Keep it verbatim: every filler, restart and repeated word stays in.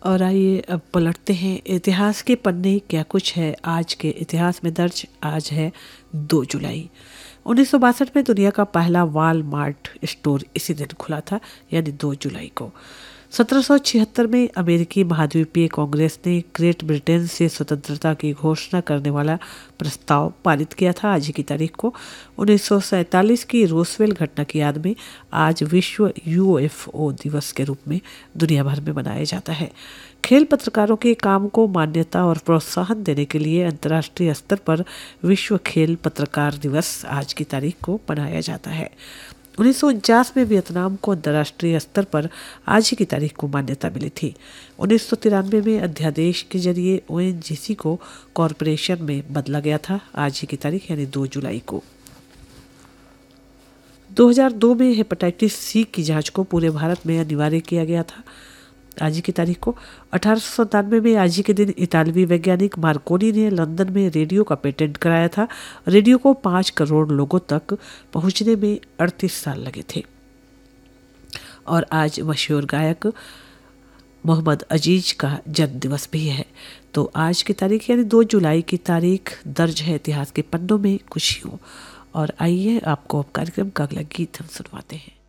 और आइए अब पलटते हैं इतिहास के पन्ने, क्या कुछ है आज के इतिहास में दर्ज। आज है दो जुलाई। उन्नीस सौ बासठ में दुनिया का पहला वालमार्ट स्टोर इसी दिन खुला था, यानी दो जुलाई को। सत्रह सौ छिहत्तर में अमेरिकी महाद्वीपीय कांग्रेस ने ग्रेट ब्रिटेन से स्वतंत्रता की घोषणा करने वाला प्रस्ताव पारित किया था आज ही की तारीख को। उन्नीस सौ सैंतालीस की रोसवेल घटना की याद में आज विश्व यूएफओ दिवस के रूप में दुनिया भर में मनाया जाता है। खेल पत्रकारों के काम को मान्यता और प्रोत्साहन देने के लिए अंतर्राष्ट्रीय स्तर पर विश्व खेल पत्रकार दिवस आज की तारीख को मनाया जाता है। उन्नीस सौ उनचास में वियतनाम को अंतर्राष्ट्रीय स्तर पर आज ही की तारीख को मान्यता मिली थी। उन्नीस सौ तिरानवे में अध्यादेश के जरिए ओएनजीसी को कॉरपोरेशन में बदला गया था आज ही की तारीख यानी दो जुलाई को। दो हज़ार दो में हेपेटाइटिस सी की जांच को पूरे भारत में अनिवार्य किया गया था आज ही की तारीख को। अठारह सौ सत्तानवे में आज ही के दिन इतालवी वैज्ञानिक मार्कोनी ने लंदन में रेडियो का पेटेंट कराया था। रेडियो को पाँच करोड़ लोगों तक पहुंचने में अड़तीस साल लगे थे। और आज मशहूर गायक मोहम्मद अजीज का जन्म दिवस भी है। तो आज की तारीख यानी दो जुलाई की तारीख दर्ज है इतिहास के पन्नों में खुशियों। और आइए आपको अब कार्यक्रम का अगला गीत हम सुनवाते हैं।